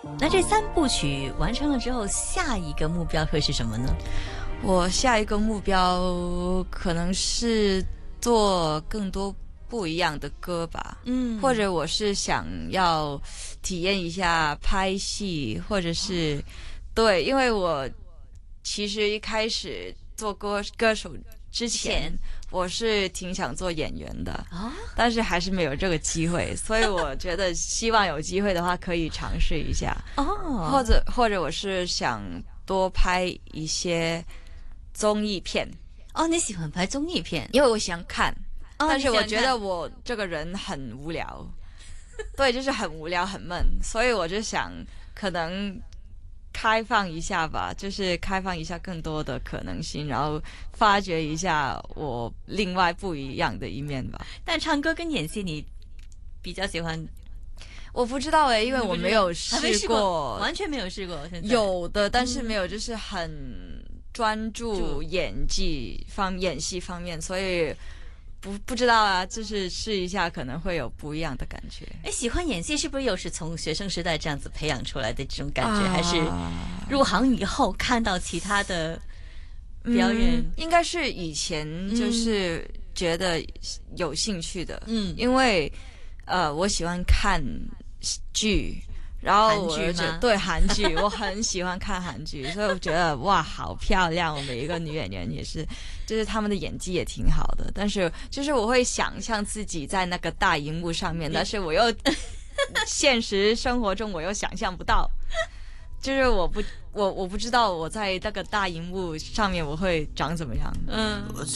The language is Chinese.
那这三部曲完成了之后，下一个目标会是什么呢？ 我下一个目标可能是做更多不一样的歌吧，或者我是想要体验一下拍戏，或者是对，因为我其实一开始做歌手之前，我是挺想做演员的，但是还是没有这个机会，所以我觉得希望有机会的话可以尝试一下，或者我是想多拍一些综艺片。 你喜欢拍综艺片？ 因为我想看，但是我觉你想看得我这个人很无聊，对，就是很无聊很闷，所以我就想可能开放一下吧，就是开放一下更多的可能性，然后发掘一下我另外不一样的一面吧。 但唱歌跟演戏你比较喜欢？ 我不知道诶，因为我没有试过， 完全没有试过。 有的，但是没有，就是很专注演戏方面，所以不知道啊，就是试一下可能会有不一样的感觉。 喜欢演戏是不是又是从学生时代这样子培养出来的这种感觉，还是入行以后看到其他的表演？ 应该是以前就是觉得有兴趣的，因为我喜欢看剧。然后我就觉得对韩剧，我很喜欢看韩剧，所以我觉得哇，好漂亮！我每一个女演员也是，就是她们的演技也挺好的。但是就是我会想象自己在那个大荧幕上面，但是我又现实生活中我又想象不到，就是我不知道我在那个大荧幕上面我会长怎么样。